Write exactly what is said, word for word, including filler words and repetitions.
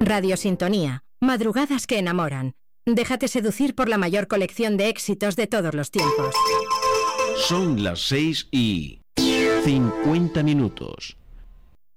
Radio Sintonía. Madrugadas que enamoran. Déjate seducir por la mayor colección de éxitos de todos los tiempos. Son las seis y cincuenta minutos.